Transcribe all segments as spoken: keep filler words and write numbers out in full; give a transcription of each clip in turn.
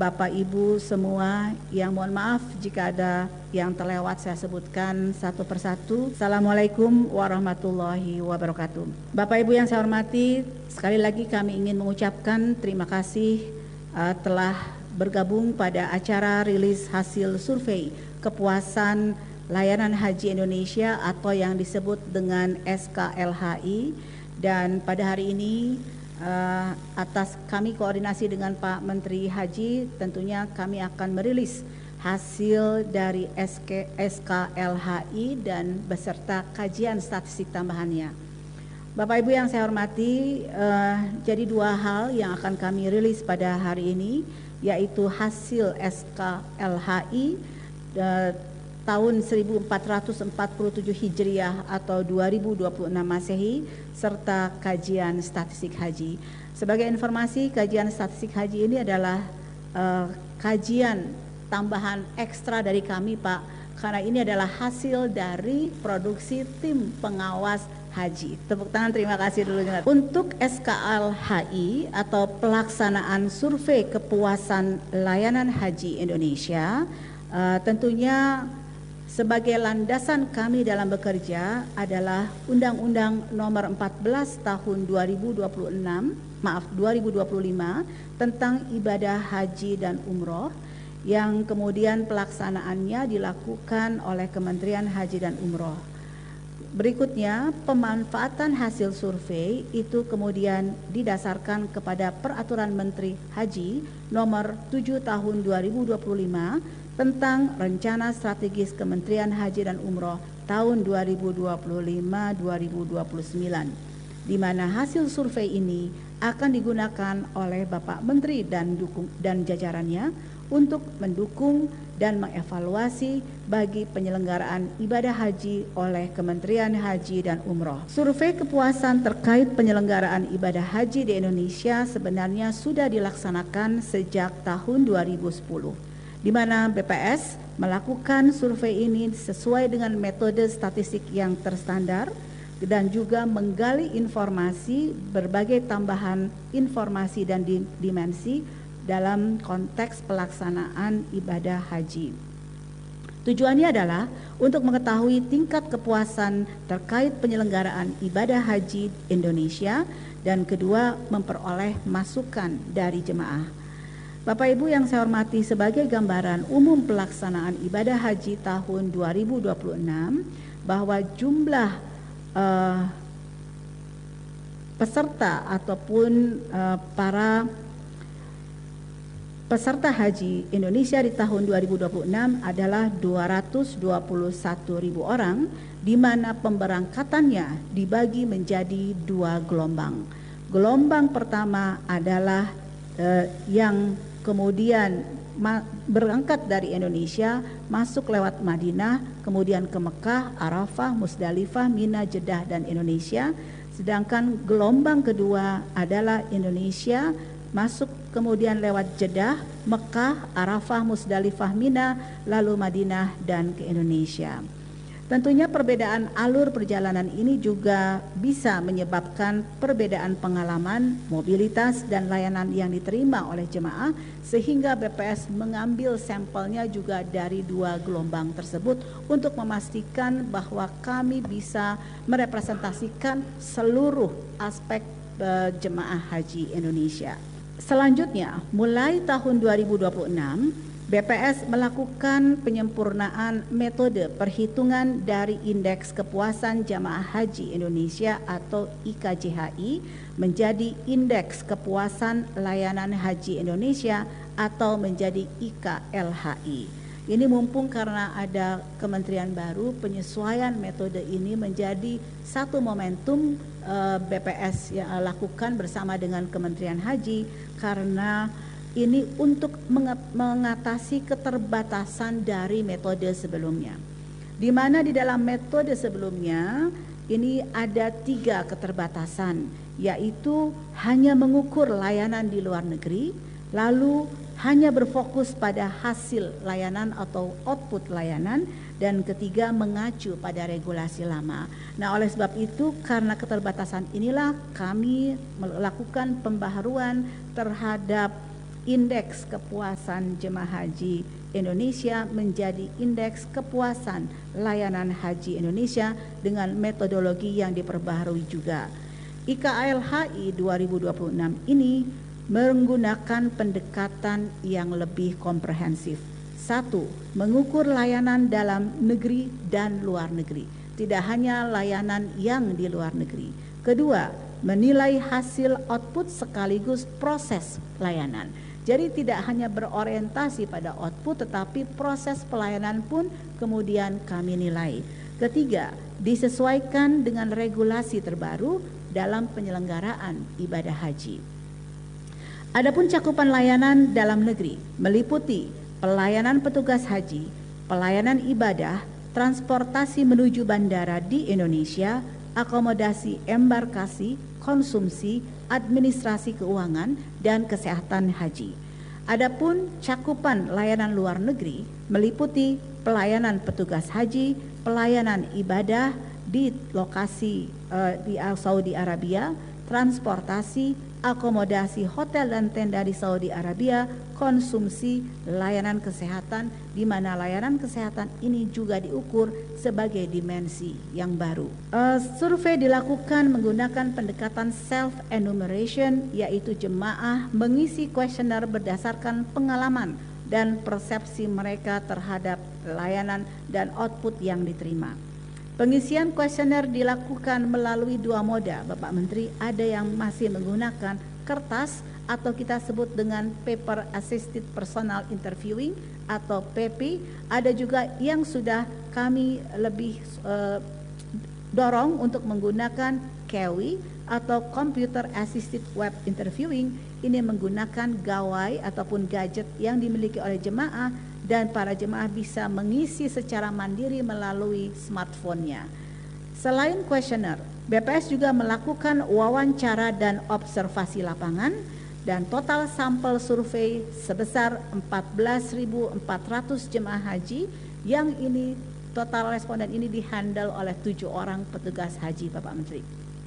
Bapak Ibu semua yang mohon maaf jika ada yang terlewat saya sebutkan satu persatu. Assalamualaikum warahmatullahi wabarakatuh. Bapak Ibu yang saya hormati, sekali lagi kami ingin mengucapkan terima kasih uh, telah bergabung pada acara rilis hasil survei kepuasan layanan haji Indonesia atau yang disebut dengan S K L H I, dan pada hari ini Uh, atas kami koordinasi dengan Pak Menteri Haji, tentunya kami akan merilis hasil dari S K L H I dan beserta kajian statistik tambahannya. Bapak Ibu yang saya hormati, uh, jadi dua hal yang akan kami rilis pada hari ini, yaitu hasil S K L H I uh, tahun seribu empat ratus empat puluh tujuh Hijriah atau dua ribu dua puluh enam Masehi serta kajian statistik haji. Sebagai informasi, kajian statistik haji ini adalah uh, kajian tambahan ekstra dari kami, Pak, karena ini adalah hasil dari produksi tim pengawas haji. Tepuk tangan, terima kasih dulu. Untuk S K L H I atau pelaksanaan survei kepuasan layanan haji Indonesia, uh, tentunya sebagai landasan kami dalam bekerja adalah Undang-Undang Nomor empat belas Tahun dua ribu dua puluh enam, maaf dua ribu dua puluh lima tentang ibadah haji dan umroh, yang kemudian pelaksanaannya dilakukan oleh Kementerian Haji dan Umroh. Berikutnya, pemanfaatan hasil survei itu kemudian didasarkan kepada Peraturan Menteri Haji Nomor tujuh Tahun dua ribu dua puluh lima tentang Rencana Strategis Kementerian Haji dan Umroh tahun dua ribu dua puluh lima sampai dua ribu dua puluh sembilan, di mana hasil survei ini akan digunakan oleh Bapak Menteri dan dukung dan jajarannya untuk mendukung dan mengevaluasi bagi penyelenggaraan ibadah haji oleh Kementerian Haji dan Umroh. Survei kepuasan terkait penyelenggaraan ibadah haji di Indonesia sebenarnya sudah dilaksanakan sejak tahun dua ribu sepuluh. Di mana B P S melakukan survei ini sesuai dengan metode statistik yang terstandar dan juga menggali informasi, berbagai tambahan informasi dan dimensi dalam konteks pelaksanaan ibadah haji. Tujuannya adalah untuk mengetahui tingkat kepuasan terkait penyelenggaraan ibadah haji Indonesia, dan kedua, memperoleh masukan dari jemaah. Bapak Ibu yang saya hormati, sebagai gambaran umum pelaksanaan ibadah haji tahun dua ribu dua puluh enam, bahwa jumlah uh, peserta ataupun uh, para peserta haji Indonesia di tahun dua ribu dua puluh enam adalah dua ratus dua puluh satu ribu orang, di mana pemberangkatannya dibagi menjadi dua gelombang. Gelombang pertama adalah uh, yang kemudian berangkat dari Indonesia, masuk lewat Madinah, kemudian ke Mekah, Arafah, Musdalifah, Mina, Jeddah, dan Indonesia. Sedangkan gelombang kedua adalah Indonesia, masuk kemudian lewat Jeddah, Mekah, Arafah, Musdalifah, Mina, lalu Madinah, dan ke Indonesia. Tentunya perbedaan alur perjalanan ini juga bisa menyebabkan perbedaan pengalaman, mobilitas, dan layanan yang diterima oleh jemaah, sehingga B P S mengambil sampelnya juga dari dua gelombang tersebut untuk memastikan bahwa kami bisa merepresentasikan seluruh aspek uh, jemaah haji Indonesia. Selanjutnya, mulai tahun dua ribu dua puluh enam, B P S melakukan penyempurnaan metode perhitungan dari Indeks Kepuasan Jamaah Haji Indonesia atau I K J H I menjadi Indeks Kepuasan Layanan Haji Indonesia atau menjadi I K L H I. Ini mumpung karena ada kementerian baru, penyesuaian metode ini menjadi satu momentum uh, B P S yang lakukan bersama dengan Kementerian Haji, karena ini untuk mengatasi keterbatasan dari metode sebelumnya, di mana di dalam metode sebelumnya ini ada tiga keterbatasan, yaitu hanya mengukur layanan di luar negeri, lalu hanya berfokus pada hasil layanan atau output layanan, dan ketiga mengacu pada regulasi lama. Nah, oleh sebab itu, karena keterbatasan inilah kami melakukan pembaharuan terhadap indeks kepuasan jemaah haji Indonesia menjadi indeks kepuasan layanan haji Indonesia dengan metodologi yang diperbaharui juga. I K A L H I dua ribu dua puluh enam ini menggunakan pendekatan yang lebih komprehensif. Satu, mengukur layanan dalam negeri dan luar negeri, tidak hanya layanan yang di luar negeri. Kedua, menilai hasil output sekaligus proses pelayanan. Jadi tidak hanya berorientasi pada output, tetapi proses pelayanan pun kemudian kami nilai. Ketiga, disesuaikan dengan regulasi terbaru dalam penyelenggaraan ibadah haji. Adapun cakupan layanan dalam negeri meliputi pelayanan petugas haji, pelayanan ibadah, transportasi menuju bandara di Indonesia, akomodasi embarkasi, konsumsi, administrasi keuangan, dan kesehatan haji. Adapun cakupan layanan luar negeri meliputi pelayanan petugas haji, pelayanan ibadah di lokasi uh, di Saudi Arabia, transportasi, akomodasi hotel dan tenda di Saudi Arabia, konsumsi, layanan kesehatan, di mana layanan kesehatan ini juga diukur sebagai dimensi yang baru. Uh, survei dilakukan menggunakan pendekatan self-enumeration, yaitu jemaah mengisi kuesioner berdasarkan pengalaman dan persepsi mereka terhadap layanan dan output yang diterima. Pengisian kuesioner dilakukan melalui dua moda, Bapak Menteri. Ada yang masih menggunakan kertas atau kita sebut dengan paper assisted personal interviewing atau P P. Ada juga yang sudah kami lebih uh, dorong untuk menggunakan K W I atau computer assisted web interviewing. Ini menggunakan gawai ataupun gadget yang dimiliki oleh jemaah, dan para jemaah bisa mengisi secara mandiri melalui smartphone-nya. Selain kuesioner, B P S juga melakukan wawancara dan observasi lapangan, dan total sampel survei sebesar empat belas ribu empat ratus jemaah haji, yang ini total responden ini dihandle oleh tujuh orang petugas haji, Bapak Menteri.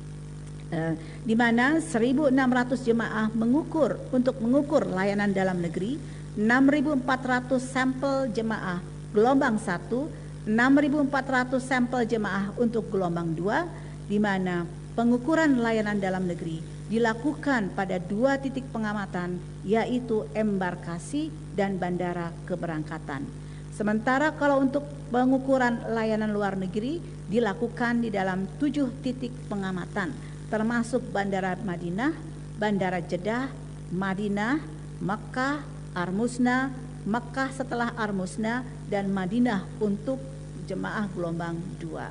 Uh, di mana seribu enam ratus jemaah mengukur untuk mengukur layanan dalam negeri, enam ribu empat ratus sampel jemaah gelombang satu, enam ribu empat ratus sampel jemaah untuk gelombang dua, di mana pengukuran layanan dalam negeri dilakukan pada dua titik pengamatan, yaitu embarkasi dan bandara keberangkatan. Sementara kalau untuk pengukuran layanan luar negeri dilakukan di dalam tujuh titik pengamatan, termasuk Bandara Madinah, Bandara Jeddah, Madinah, Makkah, Armusna, Makkah setelah Armusna, dan Madinah untuk jemaah gelombang dua.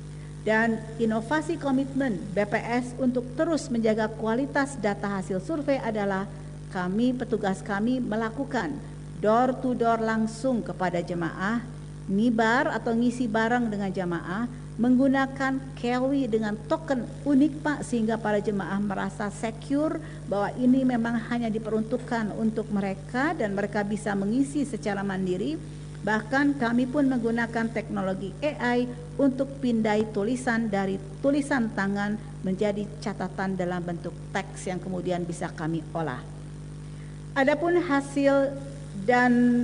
Dan inovasi komitmen B P S untuk terus menjaga kualitas data hasil survei adalah kami, petugas kami melakukan door to door langsung kepada jemaah, nibar atau ngisi barang dengan jemaah, menggunakan K W I dengan token unik, Pak, sehingga para jemaah merasa secure bahwa ini memang hanya diperuntukkan untuk mereka dan mereka bisa mengisi secara mandiri. Bahkan kami pun menggunakan teknologi A I untuk pindai tulisan dari tulisan tangan menjadi catatan dalam bentuk teks yang kemudian bisa kami olah. Adapun hasil dan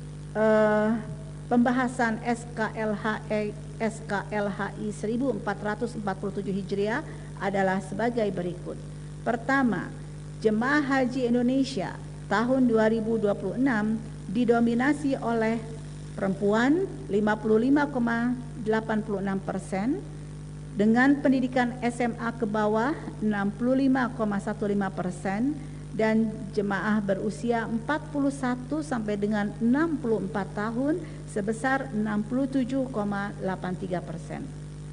uh, pembahasan S K L H I S K L H I seribu empat ratus empat puluh tujuh Hijriah adalah sebagai berikut. Pertama, jemaah haji Indonesia tahun dua ribu dua puluh enam didominasi oleh perempuan lima puluh lima koma delapan puluh enam persen, dengan pendidikan S M A ke bawah enam puluh lima koma lima belas persen, dan jemaah berusia empat puluh satu sampai dengan enam puluh empat tahun sebesar enam puluh tujuh koma delapan tiga persen.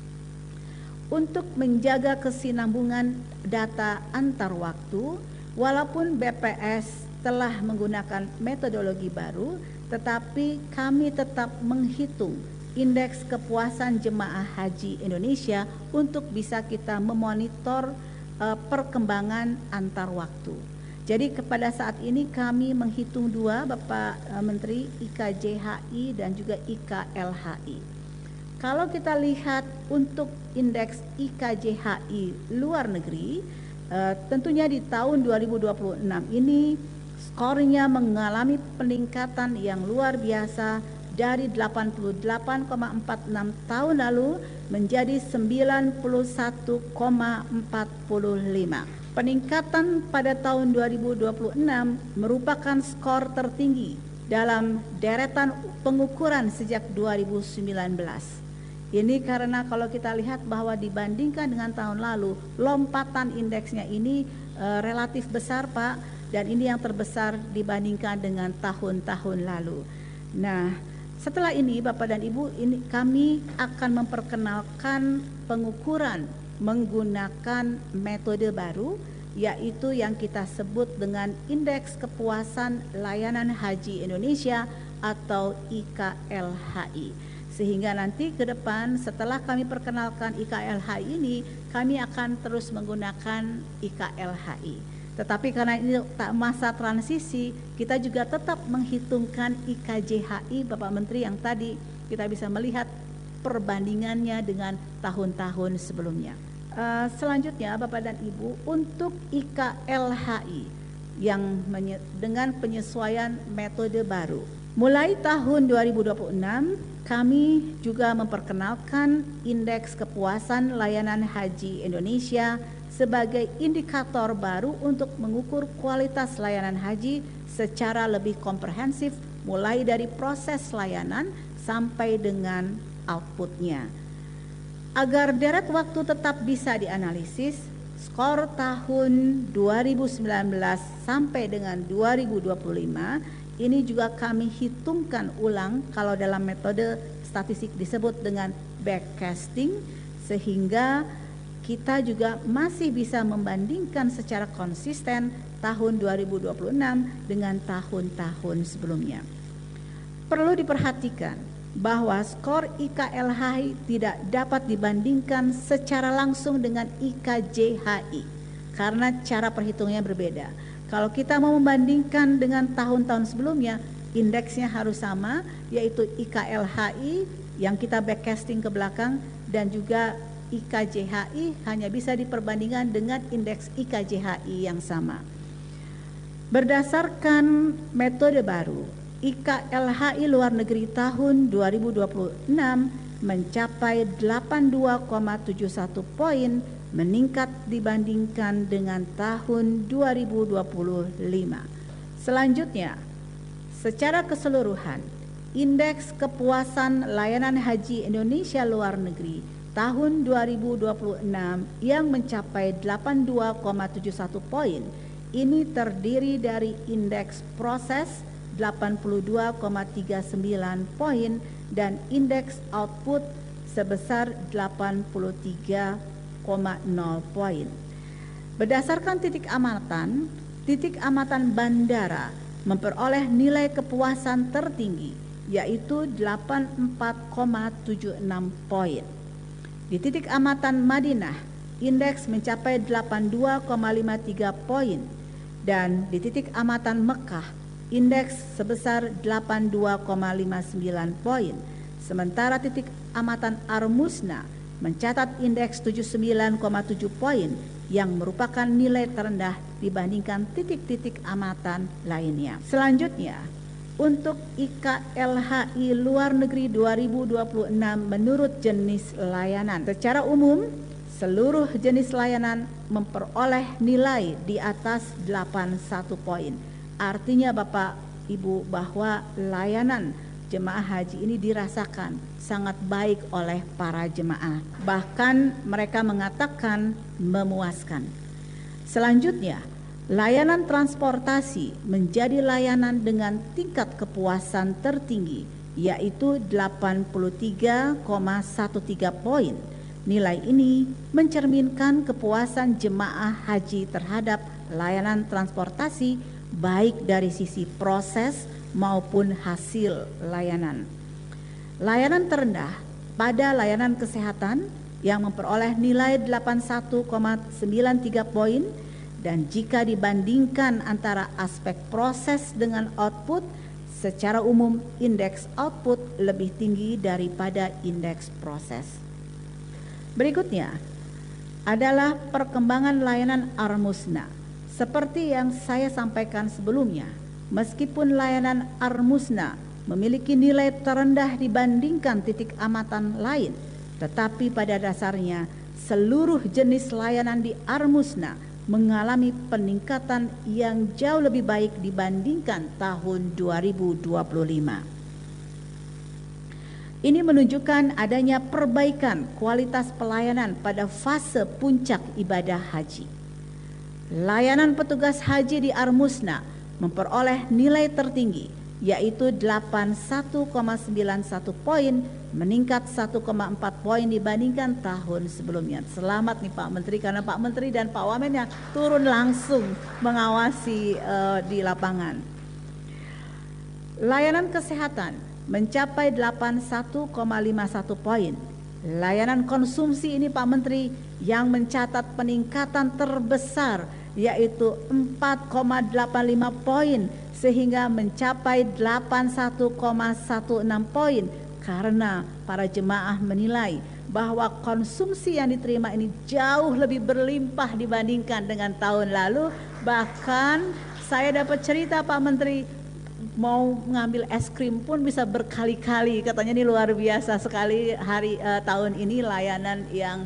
Untuk menjaga kesinambungan data antar waktu, walaupun B P S telah menggunakan metodologi baru, tetapi kami tetap menghitung indeks kepuasan jemaah haji Indonesia untuk bisa kita memonitor uh, perkembangan antar waktu. Jadi kepada saat ini kami menghitung dua, Bapak uh, Menteri, I K J H I dan juga I K L H I. Kalau kita lihat untuk indeks I K J H I luar negeri, uh, tentunya di tahun dua ribu dua puluh enam ini Skornya mengalami peningkatan yang luar biasa dari delapan puluh delapan koma empat enam tahun lalu menjadi sembilan puluh satu koma empat lima. Peningkatan pada tahun dua ribu dua puluh enam merupakan skor tertinggi dalam deretan pengukuran sejak dua ribu sembilan belas. Ini karena kalau kita lihat bahwa dibandingkan dengan tahun lalu, lompatan indeksnya ini e, relatif besar, Pak, dan ini yang terbesar dibandingkan dengan tahun-tahun lalu. Nah, setelah ini Bapak dan Ibu, ini kami akan memperkenalkan pengukuran menggunakan metode baru, yaitu yang kita sebut dengan Indeks Kepuasan Layanan Haji Indonesia atau I K L H I. Sehingga nanti ke depan setelah kami perkenalkan I K L H I ini, kami akan terus menggunakan I K L H I. Tetapi karena ini masa transisi, kita juga tetap menghitungkan I K J H I, Bapak Menteri, yang tadi kita bisa melihat perbandingannya dengan tahun-tahun sebelumnya. Uh, selanjutnya Bapak dan Ibu, untuk I K L H I yang menye- dengan penyesuaian metode baru. Mulai tahun dua ribu dua puluh enam, kami juga memperkenalkan Indeks Kepuasan Layanan Haji Indonesia sebagai indikator baru untuk mengukur kualitas layanan haji secara lebih komprehensif, mulai dari proses layanan sampai dengan outputnya. Agar deret waktu tetap bisa dianalisis, skor tahun dua ribu sembilan belas sampai dengan dua ribu dua puluh lima ini juga kami hitungkan ulang, kalau dalam metode statistik disebut dengan backcasting, sehingga kita juga masih bisa membandingkan secara konsisten tahun dua ribu dua puluh enam dengan tahun-tahun sebelumnya. Perlu diperhatikan bahwa skor I K L H I tidak dapat dibandingkan secara langsung dengan I K J H I karena cara perhitungannya berbeda. Kalau kita mau membandingkan dengan tahun-tahun sebelumnya, indeksnya harus sama, yaitu I K L H I yang kita backcasting ke belakang, dan juga I K J H I hanya bisa diperbandingkan dengan indeks I K J H I yang sama. Berdasarkan metode baru, I K L H I luar negeri tahun dua ribu dua puluh enam mencapai delapan puluh dua koma tujuh satu poin, meningkat dibandingkan dengan tahun dua ribu dua puluh lima. Selanjutnya, secara keseluruhan, Indeks Kepuasan Layanan Haji Indonesia luar negeri tahun dua ribu dua puluh enam yang mencapai delapan puluh dua koma tujuh satu poin, ini terdiri dari indeks proses delapan puluh dua koma tiga sembilan poin dan indeks output sebesar delapan puluh tiga koma nol poin. Berdasarkan titik amatan, titik amatan bandara memperoleh nilai kepuasan tertinggi, yaitu delapan puluh empat koma tujuh enam poin. Di titik amatan Madinah, indeks mencapai delapan puluh dua koma lima tiga poin, dan di titik amatan Mekah, indeks sebesar delapan puluh dua koma lima sembilan poin. Sementara titik amatan Ar-Musna mencatat indeks tujuh puluh sembilan koma tujuh poin, yang merupakan nilai terendah dibandingkan titik-titik amatan lainnya. Selanjutnya, untuk I K L H I luar negeri dua ribu dua puluh enam menurut jenis layanan. Secara umum, seluruh jenis layanan memperoleh nilai di atas delapan puluh satu poin. Artinya Bapak Ibu bahwa layanan jemaah haji ini dirasakan sangat baik oleh para jemaah. Bahkan mereka mengatakan memuaskan. Selanjutnya, layanan transportasi menjadi layanan dengan tingkat kepuasan tertinggi, yaitu delapan puluh tiga koma tiga belas poin. Nilai ini mencerminkan kepuasan jemaah haji terhadap layanan transportasi baik dari sisi proses maupun hasil layanan. Layanan terendah pada layanan kesehatan yang memperoleh nilai delapan puluh satu koma sembilan tiga poin, dan jika dibandingkan antara aspek proses dengan output, secara umum indeks output lebih tinggi daripada indeks proses. Berikutnya adalah perkembangan layanan Ar-Musna. Seperti yang saya sampaikan sebelumnya, meskipun layanan Armusna memiliki nilai terendah dibandingkan titik amatan lain, tetapi pada dasarnya seluruh jenis layanan di Armusna mengalami peningkatan yang jauh lebih baik dibandingkan tahun dua ribu dua puluh lima. Ini menunjukkan adanya perbaikan kualitas pelayanan pada fase puncak ibadah haji. Layanan petugas haji di Armusna memperoleh nilai tertinggi, yaitu delapan puluh satu koma sembilan satu poin, meningkat satu koma empat poin dibandingkan tahun sebelumnya. Selamat nih Pak Menteri, karena Pak Menteri dan Pak Wamen yang turun langsung mengawasi uh, di lapangan. Layanan kesehatan mencapai delapan puluh satu koma lima satu poin. Layanan konsumsi ini Pak Menteri yang mencatat peningkatan terbesar, yaitu empat koma delapan lima poin, sehingga mencapai delapan puluh satu koma enam satu poin, karena para jemaah menilai bahwa konsumsi yang diterima ini jauh lebih berlimpah dibandingkan dengan tahun lalu. Bahkan saya dapat cerita Pak Menteri, mau ngambil es krim pun bisa berkali-kali, katanya ini luar biasa sekali hari uh, tahun ini layanan yang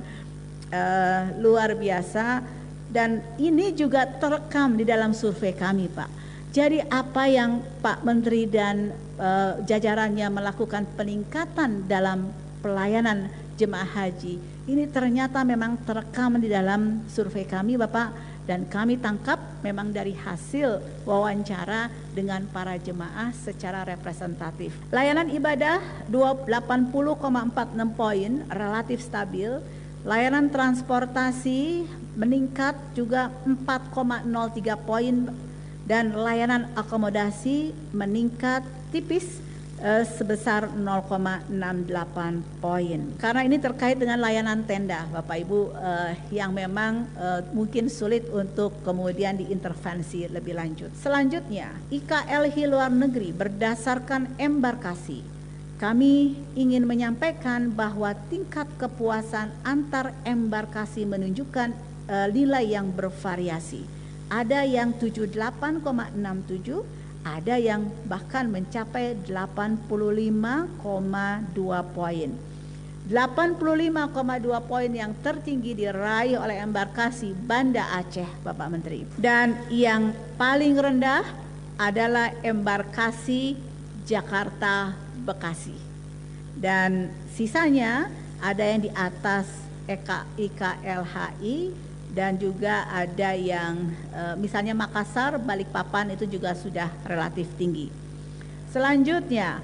uh, luar biasa, dan ini juga terekam di dalam survei kami Pak. Jadi apa yang Pak Menteri dan uh, jajarannya melakukan peningkatan dalam pelayanan jemaah haji ini ternyata memang terekam di dalam survei kami Bapak, dan kami tangkap memang dari hasil wawancara dengan para jemaah secara representatif. Layanan ibadah delapan puluh koma empat enam poin, relatif stabil. Layanan transportasi meningkat juga empat koma nol tiga poin, dan layanan akomodasi meningkat tipis eh, sebesar nol koma enam delapan poin. Karena ini terkait dengan layanan tenda Bapak Ibu eh, yang memang eh, mungkin sulit untuk kemudian diintervensi lebih lanjut. Selanjutnya, I K L H I luar negeri berdasarkan embarkasi. Kami ingin menyampaikan bahwa tingkat kepuasan antar embarkasi menunjukkan eh, nilai yang bervariasi. Ada yang tujuh puluh delapan koma enam tujuh, ada yang bahkan mencapai delapan puluh lima koma dua poin. delapan puluh lima koma dua poin yang tertinggi diraih oleh embarkasi Banda Aceh Bapak Menteri. Dan yang paling rendah adalah embarkasi Jakarta Bekasi. Dan sisanya ada yang di atas I K L H I, dan juga ada yang e, misalnya Makassar, Balikpapan itu juga sudah relatif tinggi. Selanjutnya,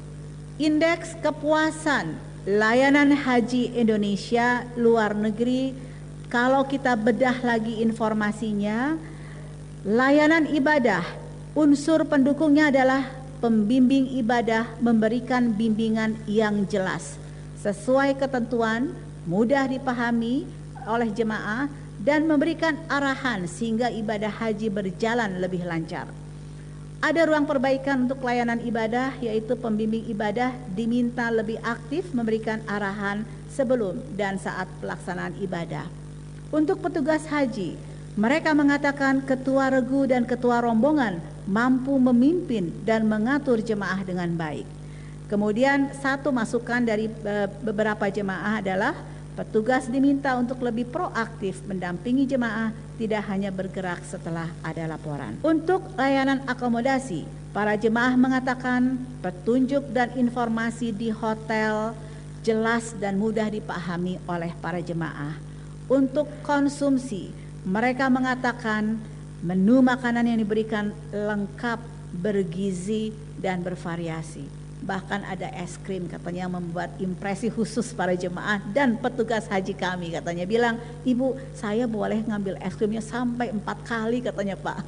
indeks kepuasan layanan haji Indonesia luar negeri. Kalau kita bedah lagi informasinya, layanan ibadah, unsur pendukungnya adalah pembimbing ibadah memberikan bimbingan yang jelas, sesuai ketentuan, mudah dipahami oleh jemaah, dan memberikan arahan sehingga ibadah haji berjalan lebih lancar. Ada ruang perbaikan untuk layanan ibadah, yaitu pembimbing ibadah diminta lebih aktif memberikan arahan sebelum dan saat pelaksanaan ibadah. Untuk petugas haji, mereka mengatakan ketua regu dan ketua rombongan mampu memimpin dan mengatur jemaah dengan baik. Kemudian satu masukan dari beberapa jemaah adalah petugas diminta untuk lebih proaktif mendampingi jemaah, tidak hanya bergerak setelah ada laporan. Untuk layanan akomodasi, para jemaah mengatakan petunjuk dan informasi di hotel jelas dan mudah dipahami oleh para jemaah. Untuk konsumsi, mereka mengatakan menu makanan yang diberikan lengkap, bergizi, dan bervariasi. Bahkan ada es krim katanya yang membuat impresi khusus para jemaah dan petugas haji kami, katanya bilang, "Ibu, saya boleh ngambil es krimnya sampai empat kali," katanya Pak.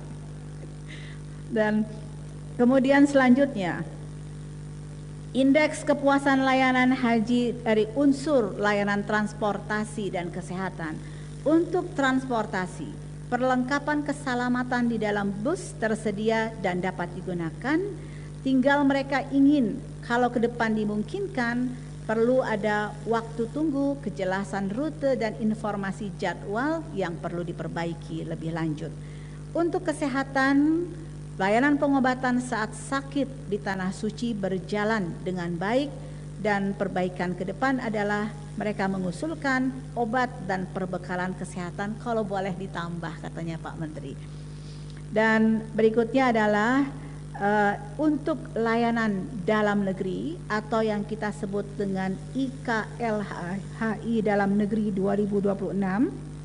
Dan kemudian selanjutnya, indeks kepuasan layanan haji dari unsur layanan transportasi dan kesehatan. Untuk transportasi, perlengkapan keselamatan di dalam bus tersedia dan dapat digunakan. Tinggal mereka ingin, kalau ke depan dimungkinkan, perlu ada waktu tunggu, kejelasan rute, dan informasi jadwal yang perlu diperbaiki lebih lanjut. Untuk kesehatan, layanan pengobatan saat sakit di Tanah Suci berjalan dengan baik, dan perbaikan ke depan adalah mereka mengusulkan obat dan perbekalan kesehatan kalau boleh ditambah, katanya Pak Menteri. Dan berikutnya adalah uh, untuk layanan dalam negeri atau yang kita sebut dengan I K L H I dalam negeri dua ribu dua puluh enam.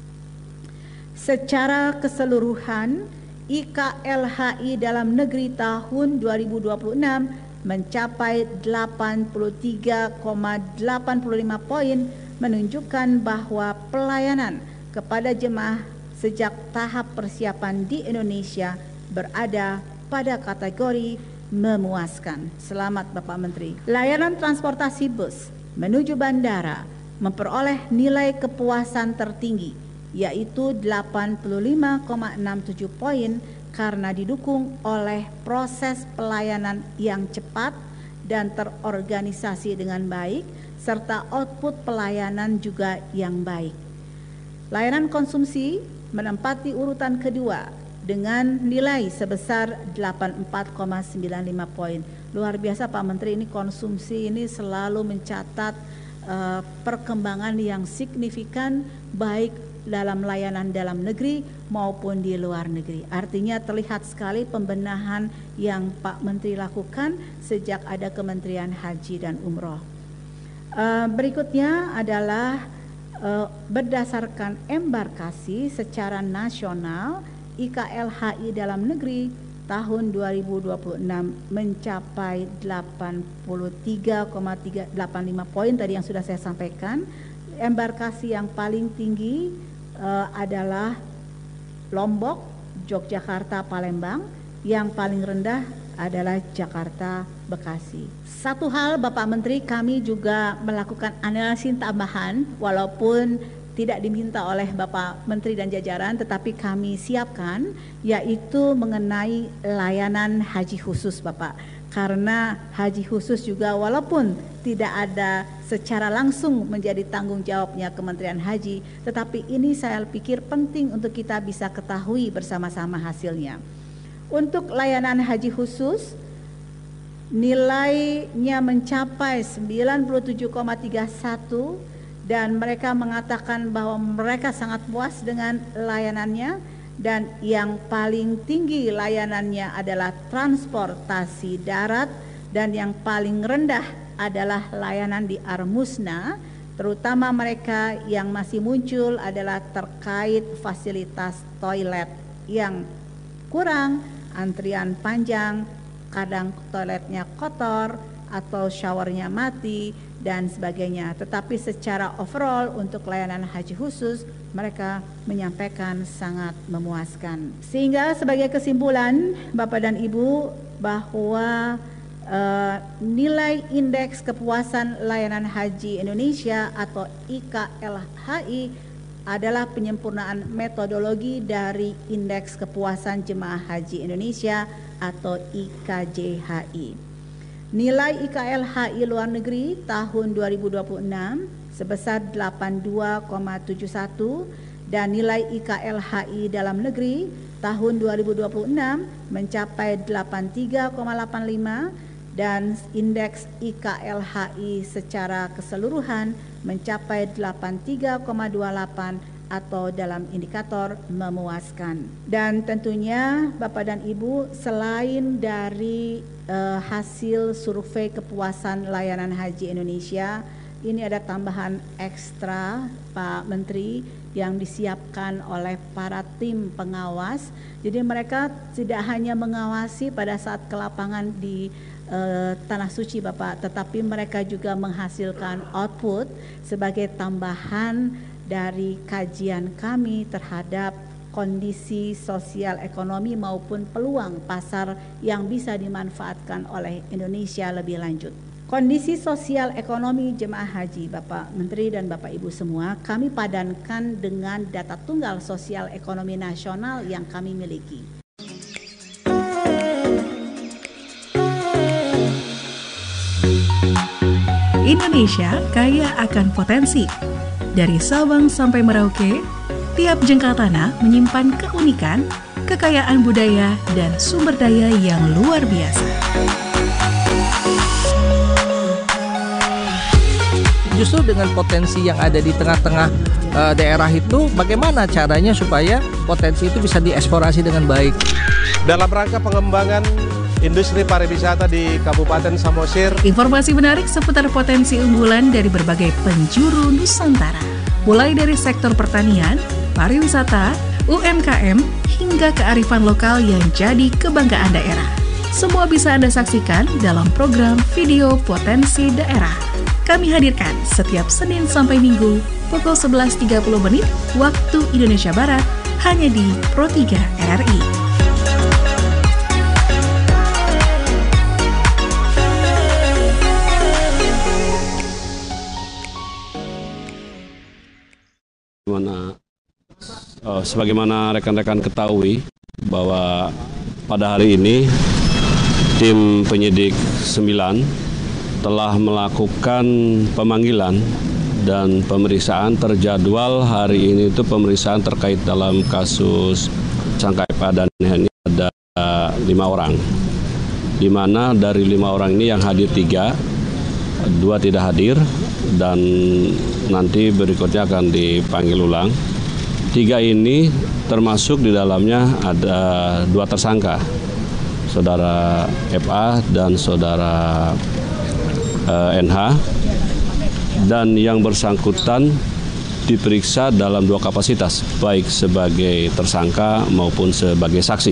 Secara keseluruhan I K L H I dalam negeri tahun dua ribu dua puluh enam mencapai delapan puluh tiga koma delapan lima poin, menunjukkan bahwa pelayanan kepada jemaah sejak tahap persiapan di Indonesia berada pada kategori memuaskan. Selamat Bapak Menteri. Layanan transportasi bus menuju bandara memperoleh nilai kepuasan tertinggi, yaitu delapan puluh lima koma enam tujuh poin, karena didukung oleh proses pelayanan yang cepat dan terorganisasi dengan baik, serta output pelayanan juga yang baik. Layanan konsumsi menempati urutan kedua dengan nilai sebesar delapan puluh empat koma sembilan lima poin. Luar biasa Pak Menteri, ini konsumsi ini selalu mencatat uh, perkembangan yang signifikan baik dalam layanan dalam negeri maupun di luar negeri. Artinya terlihat sekali pembenahan yang Pak Menteri lakukan sejak ada Kementerian Haji dan Umroh. Uh, berikutnya adalah uh, berdasarkan embarkasi secara nasional, I K L H I dalam negeri tahun dua ribu dua puluh enam mencapai delapan puluh tiga koma delapan lima poin tadi yang sudah saya sampaikan. Embarkasi yang paling tinggi Uh, adalah Lombok, Yogyakarta, Palembang. Yang paling rendah adalah Jakarta, Bekasi. Satu hal Bapak Menteri, kami juga melakukan analisis tambahan walaupun tidak diminta oleh Bapak Menteri dan jajaran, tetapi kami siapkan, yaitu mengenai layanan haji khusus Bapak. Karena haji khusus juga walaupun tidak ada secara langsung menjadi tanggung jawabnya Kementerian Haji, tetapi ini saya pikir penting untuk kita bisa ketahui bersama-sama hasilnya. Untuk layanan haji khusus, nilainya mencapai sembilan puluh tujuh koma tiga satu, dan mereka mengatakan bahwa mereka sangat puas dengan layanannya. Dan yang paling tinggi layanannya adalah transportasi darat, dan yang paling rendah adalah layanan di Armusna, terutama mereka yang masih muncul adalah terkait fasilitas toilet yang kurang, antrian panjang, kadang toiletnya kotor atau showernya mati dan sebagainya. Tetapi secara overall untuk layanan haji khusus mereka menyampaikan sangat memuaskan. Sehingga sebagai kesimpulan Bapak dan Ibu, bahwa uh, nilai indeks kepuasan layanan haji Indonesia atau I K L H I adalah penyempurnaan metodologi dari indeks kepuasan jemaah haji Indonesia atau I K J H I. Nilai I K L H I luar negeri tahun dua ribu dua puluh enam sebesar delapan puluh dua koma tujuh satu, dan nilai I K L H I dalam negeri tahun dua ribu dua puluh enam mencapai delapan puluh tiga koma delapan lima, dan indeks I K L H I secara keseluruhan mencapai delapan puluh tiga koma dua delapan atau dalam indikator memuaskan. Dan tentunya Bapak dan Ibu, selain dari uh, hasil survei kepuasan layanan haji Indonesia, ini ada tambahan ekstra Pak Menteri yang disiapkan oleh para tim pengawas. Jadi mereka tidak hanya mengawasi pada saat ke lapangan di eh, Tanah Suci Bapak, tetapi mereka juga menghasilkan output sebagai tambahan dari kajian kami terhadap kondisi sosial ekonomi maupun peluang pasar yang bisa dimanfaatkan oleh Indonesia lebih lanjut. Kondisi sosial ekonomi jemaah haji Bapak Menteri dan Bapak Ibu semua kami padankan dengan data tunggal sosial ekonomi nasional yang kami miliki. Indonesia kaya akan potensi. Dari Sabang sampai Merauke, tiap jengkal tanah menyimpan keunikan kekayaan budaya, dan sumber daya yang luar biasa. Justru dengan potensi yang ada di tengah-tengah uh, daerah itu, bagaimana caranya supaya potensi itu bisa dieksplorasi dengan baik. Dalam rangka pengembangan industri pariwisata di Kabupaten Samosir. Informasi menarik seputar potensi unggulan dari berbagai penjuru Nusantara. Mulai dari sektor pertanian, pariwisata, U M K M, hingga kearifan lokal yang jadi kebanggaan daerah. Semua bisa Anda saksikan dalam program Video Potensi Daerah. Kami hadirkan setiap Senin sampai Minggu pukul sebelas tiga puluh menit waktu Indonesia Barat hanya di Pro tiga R R I. Mana, uh, sebagaimana rekan-rekan ketahui bahwa pada hari ini tim penyidik sembilan telah melakukan pemanggilan dan pemeriksaan terjadwal hari ini itu pemeriksaan terkait dalam kasus Sangkai Padan ini ada lima orang, di mana dari lima orang ini yang hadir tiga, dua tidak hadir dan nanti berikutnya akan dipanggil ulang. Tiga ini termasuk di dalamnya ada dua tersangka, saudara F A dan saudara uh, N H, dan yang bersangkutan diperiksa dalam dua kapasitas, baik sebagai tersangka maupun sebagai saksi.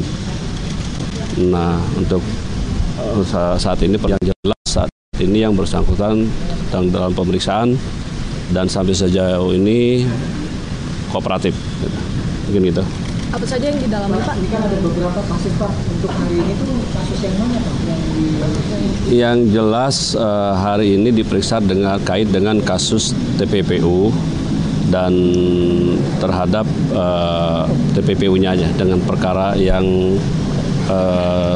Nah, untuk uh, saat ini yang jelas saat ini yang bersangkutan dalam, dalam pemeriksaan dan sampai sejauh ini kooperatif, mungkin gitu. Apa saja yang di dalamnya, Pak? Ini kan ada beberapa kasus, Pak. Untuk hari ini tuh kasus yang mana, Pak? Yang, di... yang jelas uh, hari ini diperiksa dengan kait dengan kasus T P P U dan terhadap uh, T P P U-nya aja dengan perkara yang uh,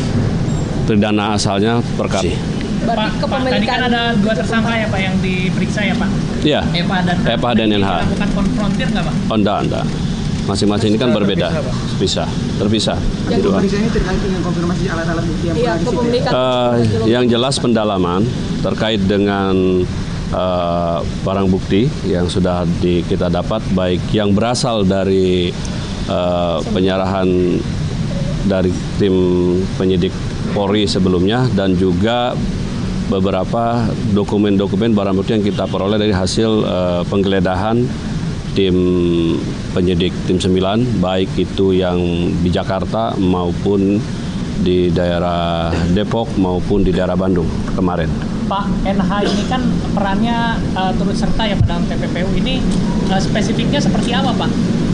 pidana asalnya perkara. Pak, tadi kan ada dua tersangka ya Pak yang diperiksa ya Pak? Iya, Eva dan Eva dan N H. Bukan konfrontir nggak Pak? Oh, enggak, enggak. Masing-masing ini kan berbeda, bisa, terpisah. Yang pemeriksaan ini terkait dengan konfirmasi alat-alat bukti yang iya, pernah disita. Uh, yang jelas pendalaman terkait dengan uh, barang bukti yang sudah di, kita dapat, baik yang berasal dari uh, penyerahan dari tim penyidik Polri sebelumnya dan juga beberapa dokumen-dokumen barang bukti yang kita peroleh dari hasil uh, penggeledahan tim penyidik tim sembilan, baik itu yang di Jakarta maupun di daerah Depok maupun di daerah Bandung kemarin. Pak, N H ini kan perannya uh, turut serta ya dalam T P P U ini, uh, spesifiknya seperti apa Pak?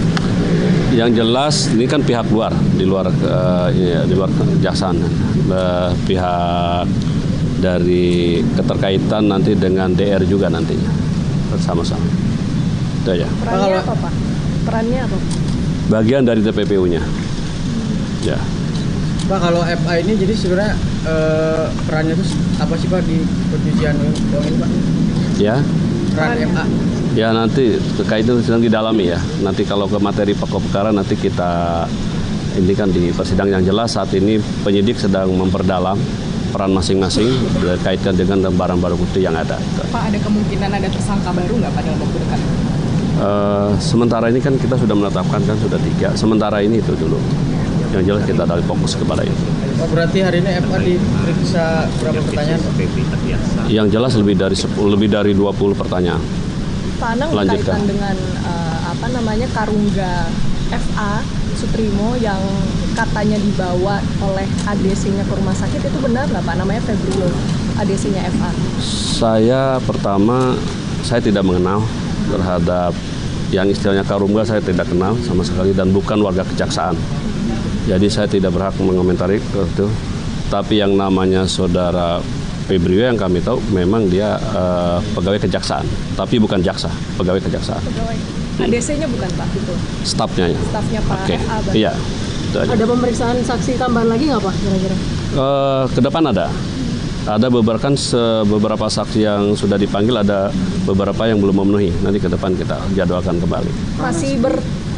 Yang jelas ini kan pihak luar, di luar uh, ya, di luar kejaksaan, uh, pihak dari keterkaitan nanti dengan D R juga nantinya bersama-sama. Itu aja. Perannya apa Pak? Perannya apa? Bagian dari T P P U-nya. Ya. Pak, kalau F A ini jadi sebenarnya eh, perannya itu apa sih Pak di pencucian uang ini Pak? Ya. Peran F A. Ya nanti terkait itu sedang didalami ya. Nanti kalau ke materi pokok perkara nanti kita ini kan di persidangan yang jelas saat ini penyidik sedang memperdalam peran masing-masing berkaitan dengan barang-barang bukti yang ada. Pak, ada kemungkinan ada tersangka baru nggak pada waktu dekat? Uh, sementara ini kan kita sudah menetapkan kan sudah tiga. Sementara ini itu dulu. Yang jelas kita dari fokus kepada itu. Oh, berarti hari ini F A diperiksa berapa pertanyaan? Yang jelas lebih dari sepuluh, lebih dari dua puluh pertanyaan. Pak Anang berkaitan dengan uh, apa namanya Karungga F A Sutrimo yang katanya dibawa oleh A D C-nya ke rumah sakit, itu benar nggak Pak? Namanya Febrio, A D C-nya F A. Saya pertama saya tidak mengenal terhadap yang istilahnya Karungga, saya tidak kenal sama sekali dan bukan warga kejaksaan. Jadi saya tidak berhak mengomentari itu. Tapi yang namanya saudara Febrio yang kami tahu memang dia uh, pegawai kejaksaan, tapi bukan jaksa, pegawai kejaksaan. Pegawai. A D C-nya bukan Pak itu? Stafnya ya. Stafnya Pak Oke. F A. Iya. Ada pemeriksaan saksi tambahan lagi nggak Pak kira-kira? Uh, ke depan ada. Ada beberapa kan beberapa saksi yang sudah dipanggil, ada beberapa yang belum memenuhi. Nanti ke depan kita jadwalkan kembali. Masih ber,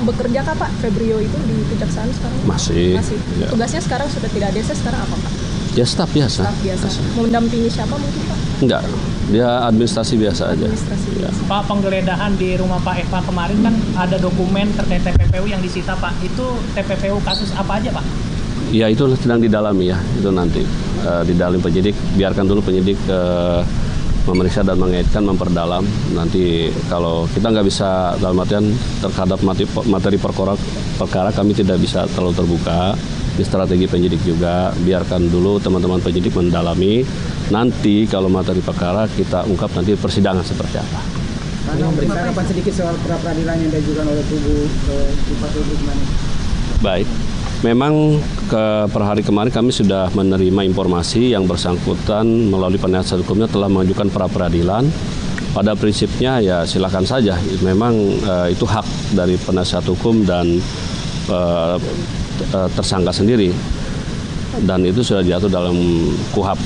bekerja kah Pak Febrio itu di Kejaksaan sekarang? Masih. Masih. Ya. Tugasnya sekarang sudah tidak ada, sekarang apa Pak? Ya staf biasa. Staf biasa. Mendampingi siapa mungkin Pak? Enggak, dia administrasi biasa aja. Administrasi Ya. biasa. Pak, penggeledahan di rumah Pak Eva kemarin kan ada dokumen terkait T P P U yang disita Pak. Itu T P P U kasus apa aja Pak? Ya itu sedang didalami ya, itu nanti uh, didalami penyidik. Biarkan dulu penyidik uh, memeriksa dan mengaitkan, memperdalam. Nanti kalau kita nggak bisa dalam artian terhadap materi, materi perkara, perkara kami tidak bisa terlalu terbuka. Di strategi penyidik juga, biarkan dulu teman-teman penyidik mendalami. Nanti kalau materi perkara kita ungkap nanti persidangan seperti apa. Ini memberikan harapan sedikit soal pra-peradilan yang diajukan oleh kubu Pak Rudi. Baik. Memang ke per hari kemarin kami sudah menerima informasi yang bersangkutan melalui penasihat hukumnya telah mengajukan pra peradilan. Pada prinsipnya ya silakan saja. Memang uh, itu hak dari penasihat hukum dan uh, tersangka sendiri. Dan itu sudah diatur dalam K U H P.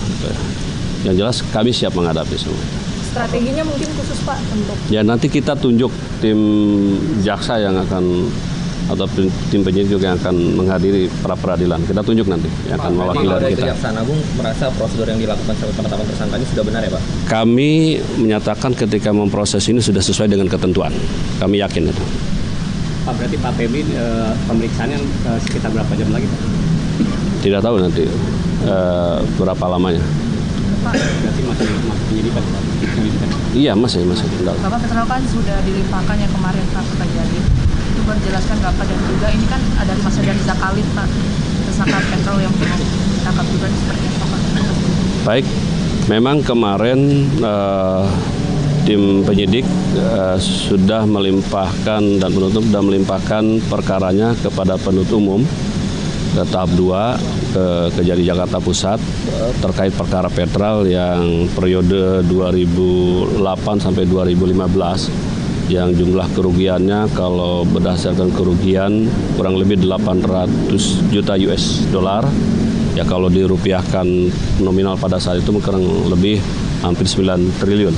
Yang jelas kami siap menghadapi semua. Strateginya mungkin khusus Pak untuk? Ya nanti kita tunjuk tim jaksa yang akan atau tim penyidik juga yang akan menghadiri pra peradilan. Kita tunjuk nanti yang akan mewakili dari kita. Kejaksaan Agung merasa prosedur yang dilakukan sampai penetapan tersangka ini sudah benar ya Pak? Kami menyatakan ketika memproses ini sudah sesuai dengan ketentuan. Kami yakin itu. Pak, berarti Pak Febri e, pemeriksaannya e, sekitar berapa jam lagi Pak? Tidak tahu nanti e, berapa lamanya. Pak, berarti masih masih penyidikan Pak? Iya masih masih. Bapak kecelakaan sudah dilimpahkan yang kemarin Pak terjadi. Itu berjelaskan Bapak dan juga ini kan ada Mas Adan Zakalin Pak, tersangka petrol yang ditangkap juga seperti apa Pak? Baik, memang kemarin uh, tim penyidik uh, sudah melimpahkan dan penuntut sudah melimpahkan perkaranya kepada penuntut umum ke tahap dua ke Kejari Jakarta Pusat uh, terkait perkara petrol yang periode dua ribu delapan sampai dua ribu lima belas. Yang jumlah kerugiannya kalau berdasarkan kerugian kurang lebih delapan ratus juta U S dollar. Ya kalau dirupiahkan nominal pada saat itu kurang lebih hampir sembilan triliun.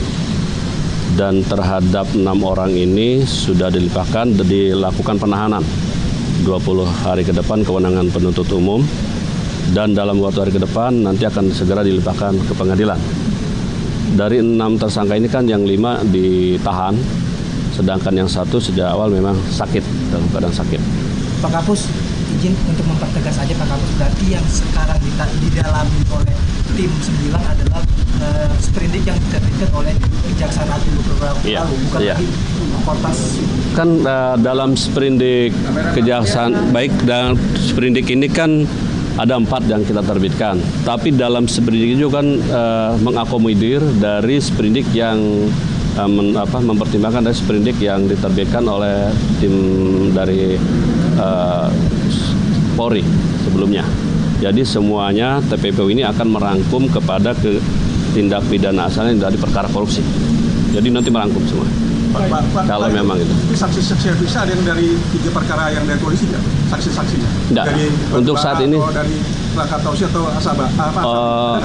Dan terhadap enam orang ini sudah dilimpahkan dan dilakukan penahanan dua puluh hari ke depan kewenangan penuntut umum. Dan dalam waktu hari ke depan nanti akan segera dilimpahkan ke pengadilan. Dari enam tersangka ini kan yang lima ditahan. Sedangkan yang satu sejak awal memang sakit, dalam keadaan sakit. Pak Kapus, izin untuk mempertegas aja Pak Kapus, berarti yang sekarang didalami oleh tim sembilan adalah uh, sprindik yang diterbitkan oleh Kejaksaan Agung beberapa iya, lalu, bukan iya. lagi Korpas. Kan uh, dalam sprindik Kejaksaan, baik dalam sprindik ini kan ada empat yang kita terbitkan. Tapi dalam sprindik itu kan uh, mengakomodir dari sprindik yang Men, apa, mempertimbangkan dari sprindik yang diterbitkan oleh tim dari uh, Polri sebelumnya. Jadi semuanya T P P U ini akan merangkum kepada ke tindak pidana asalnya dari perkara korupsi. Jadi nanti merangkum semua. Pak, Pak, Pak, kalau Pak, memang itu. Saksi-saksi yang bisa ada yang dari tiga perkara yang dari polisi nggak? Saksi-saksinya? Tidak. Untuk saat ini. Dari Krakatausi atau Asaba? Apa? Uh,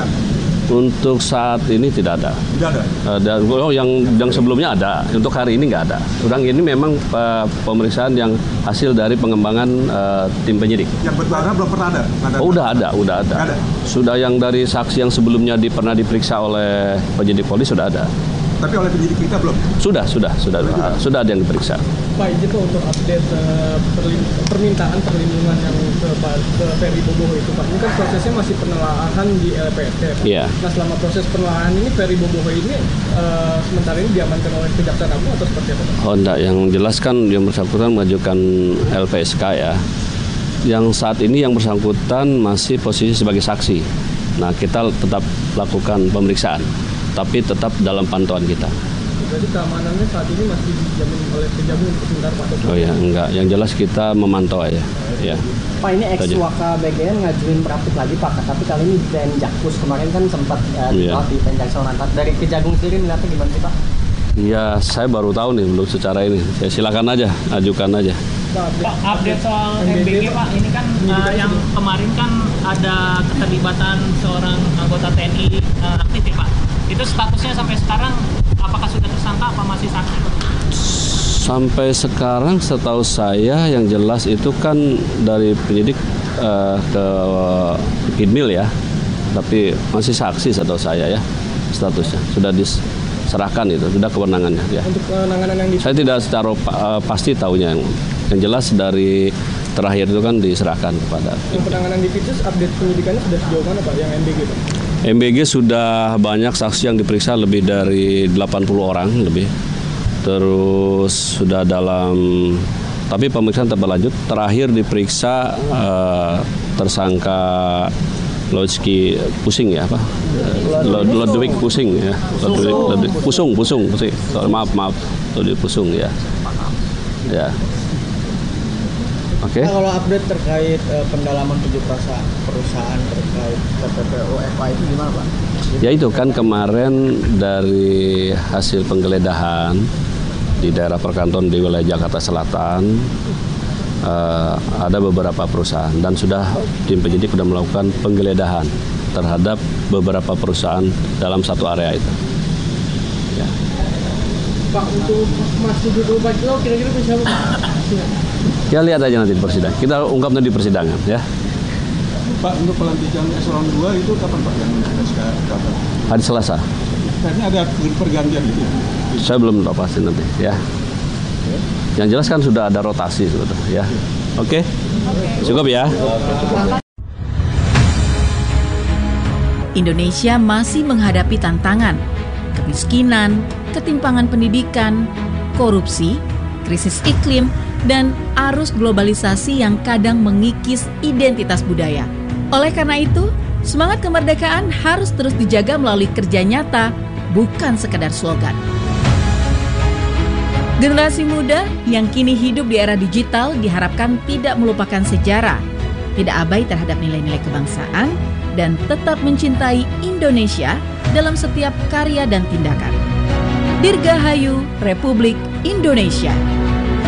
Untuk saat ini tidak ada. Tidak ada. Uh, dan oh, yang yang sebelumnya ada. Untuk hari ini nggak ada. Orang ini memang uh, pemeriksaan yang hasil dari pengembangan uh, tim penyidik. Yang berwarna belum pernah ada. ada oh, udah ada, udah ada. ada. Sudah yang dari saksi yang sebelumnya di, pernah diperiksa oleh penyidik polisi sudah ada. Tapi oleh penyidik kita belum? Sudah, sudah, sudah, sudah, sudah ada yang diperiksa. Pak, izin untuk update uh, permintaan perlindungan yang ke, ke Ferry Boboho itu Pak. Ini kan prosesnya masih penelaahan di L P S K Pak. Yeah. Nah selama proses penelaahan ini Ferry Boboho ini uh, sementara ini diamankan oleh Kejaksaan Agung atau seperti apa Pak? Oh enggak, yang jelas kan yang bersangkutan mengajukan L P S K ya. Yang saat ini yang bersangkutan masih posisi sebagai saksi. Nah kita tetap lakukan pemeriksaan, tapi tetap dalam pantauan kita. Jadi keamanannya saat ini masih dijamin oleh Kejagung untuk sebentar Pak? Oh ya, enggak. Yang jelas kita memantau aja. Ya. Pak, ini ex-Waka B G N ngajuin praktik lagi Pak, tapi kali ini di Penjakpus kemarin kan sempat uh, yeah. di Penjaksel Nantat. Dari Kejagung sendiri melihatnya gimana sih Pak? Iya, saya baru tahu nih belum secara ini. Ya, silakan aja, ajukan aja. Pak, update soal M B G Pak, ini kan uh, yang kemarin kan ada keterlibatan seorang anggota T N I uh, aktif ya Pak. Itu statusnya sampai sekarang apakah sudah tersangka apa masih saksi? Sampai sekarang setahu saya yang jelas itu kan dari penyidik uh, ke Kinmil ya, tapi masih saksi setahu saya ya statusnya sudah diserahkan itu, sudah kewenangannya ya. Untuk penanganan yang di... Saya tidak secara uh, pasti tahunya yang, yang jelas dari terakhir itu kan diserahkan kepada. Yang penanganan di Pitsus update penyidikannya sudah sejauh mana Pak yang M B G itu? M B G sudah banyak saksi yang diperiksa lebih dari delapan puluh orang lebih. Terus sudah dalam, tapi pemeriksaan tetap berlanjut. Terakhir diperiksa uh, tersangka Lodski Pusing ya apa? Lodwig Pusing ya. Lodwig, Lodwig Pusung, Pusung, Pusing. Sorry, maaf, maaf. Lodwig Pusung ya. Ya. Oke. Okay. Nah, kalau update terkait uh, pendalaman tujuh perusahaan, perusahaan terkait T P P U F A itu gimana Pak? Ya itu kan kemarin dari hasil penggeledahan di daerah perkantoran di wilayah Jakarta Selatan uh, ada beberapa perusahaan dan sudah tim penyidik sudah melakukan penggeledahan terhadap beberapa perusahaan dalam satu area itu. Ya. Pak, untuk Mas tujuh puluh empat kilo kira-kira bisa Pak? Ya lihat aja nanti di persidangan. Kita ungkap nanti di persidangan ya. Pak, untuk pelantikan eselon dua itu kapan Pak yang ada sekarang? Hari Selasa. Kayaknya ada pergantian gitu. Saya belum tahu pasti nanti ya. Yang jelas kan sudah ada rotasi sebetulnya ya. Oke. Cukup ya. Indonesia masih menghadapi tantangan, kemiskinan, ketimpangan pendidikan, korupsi, krisis iklim, dan arus globalisasi yang kadang mengikis identitas budaya. Oleh karena itu, semangat kemerdekaan harus terus dijaga melalui kerja nyata, bukan sekadar slogan. Generasi muda yang kini hidup di era digital diharapkan tidak melupakan sejarah, tidak abai terhadap nilai-nilai kebangsaan, dan tetap mencintai Indonesia dalam setiap karya dan tindakan. Dirgahayu Republik Indonesia.